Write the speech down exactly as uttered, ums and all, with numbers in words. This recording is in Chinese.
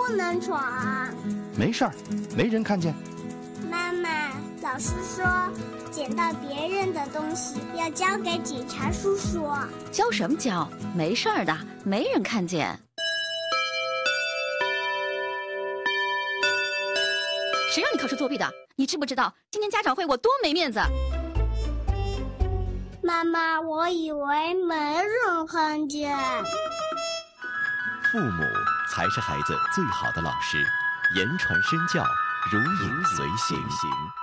不能闯啊。 没事儿，没人看见。 妈妈，老师说捡到别人的东西要交给警察叔叔。 交什么交？没事儿的，没人看见。谁让你考试作弊的？你知不知道今天家长会我多没面子？ 妈妈，我以为没人看见。 父母才是孩子最好的老师，言传身教，如影随形。